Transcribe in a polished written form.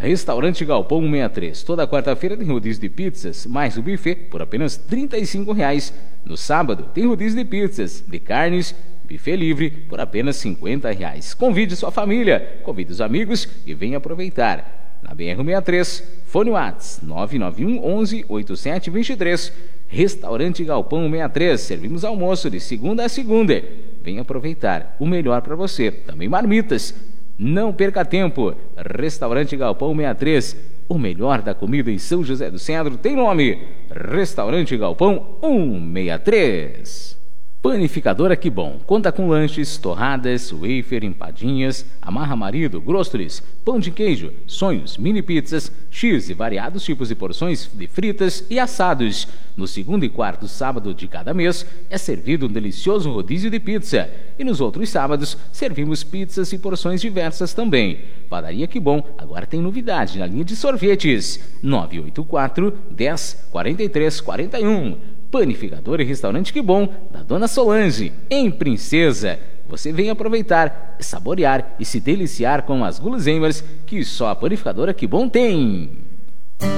Restaurante Galpão 63. Toda quarta-feira tem rodízio de pizzas, mais o buffet por apenas R$ 35. No sábado tem rodízio de pizzas, de carnes, buffet livre por apenas R$ 50. Convide sua família, convide os amigos e venha aproveitar. Na BR-63, fone WhatsApp 991 11 8723. Restaurante Galpão 63. Servimos almoço de segunda a segunda. Venha aproveitar o melhor para você. Também marmitas. Não perca tempo. Restaurante Galpão 63. O melhor da comida em São José do Cedro tem nome: Restaurante Galpão 163. Panificadora Que Bom. Conta com lanches, torradas, wafer, empadinhas, amarra marido, grostres, pão de queijo, sonhos, mini pizzas, X e variados tipos de porções de fritas e assados. No segundo e quarto sábado de cada mês é servido um delicioso rodízio de pizza. E nos outros sábados servimos pizzas e porções diversas também. Padaria Que Bom agora tem novidade na linha de sorvetes. 984 10 43 41. Panificador e Restaurante Que Bom, da Dona Solange, em Princesa. Você vem aproveitar, saborear e se deliciar com as guloseimas que só a Panificadora Que Bom tem.